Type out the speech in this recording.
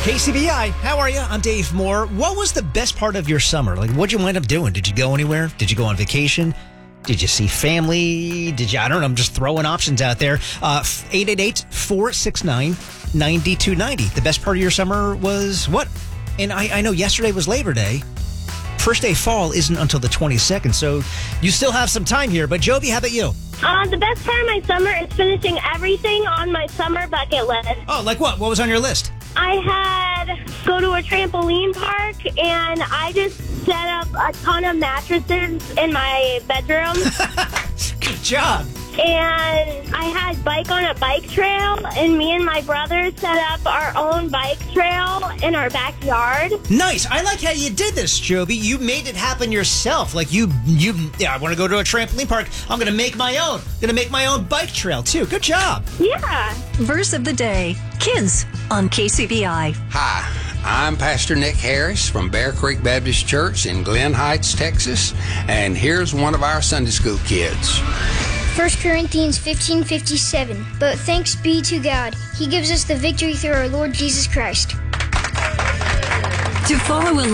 KCBI, how are you? I'm Dave Moore. What was the best part of your summer? Like, what'd you wind up doing? Did you go anywhere? Did you go on vacation? Did you see family? I don't know, I'm just throwing options out there. 888-469-9290. The best part of your summer was what? And I know yesterday was Labor Day. First day fall isn't until the 22nd, so you still have some time here. But Jovi, how about you? The best part of my summer is finishing everything on my summer bucket list. Oh, like what? What was on your list? I had go to a trampoline park, and I just set up a ton of mattresses in my bedroom. Good job. And I had bike on a bike trail, and me and my brother set up our own bike trail in our backyard. Nice. I like how you did this, Jovi. You made it happen yourself. Like I want to go to a trampoline park. I'm going to make my own. Going to make my own bike trail, too. Good job. Yeah. Verse of the day. Kids on KCBI. Hi, I'm Pastor Nick Harris from Bear Creek Baptist Church in Glen Heights, Texas, and here's one of our Sunday school kids. 1 Corinthians 15:57. But thanks be to God, He gives us the victory through our Lord Jesus Christ. To follow